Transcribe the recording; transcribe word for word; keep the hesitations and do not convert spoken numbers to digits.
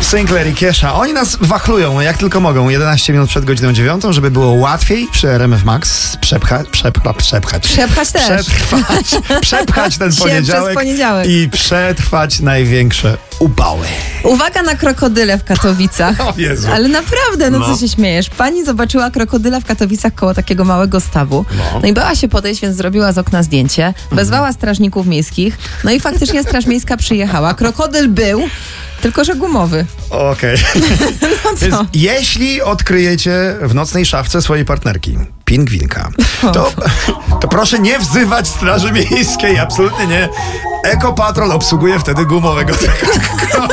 Sinclair i Kiesza, oni nas wachlują jak tylko mogą, jedenaście minut przed godziną dziewiątą, żeby było łatwiej przy R M F Max przepchać, przepcha, przepchać, Przepchać też. Przetrwać, przepchać ten poniedziałek, przez poniedziałek i przetrwać największe upały. Uwaga na krokodyle w Katowicach. O Jezu. Ale naprawdę, no, No. co się śmiejesz? Pani zobaczyła krokodyla w Katowicach koło takiego małego stawu. No. No i bała się podejść, więc zrobiła z okna zdjęcie. Wezwała strażników miejskich. No i faktycznie straż miejska przyjechała. Krokodyl był, tylko że gumowy. Okej. No Więc co? jeśli odkryjecie w nocnej szafce swojej partnerki pingwinka, to, to proszę nie wzywać Straży Miejskiej, absolutnie nie. Ekopatrol obsługuje wtedy gumowego.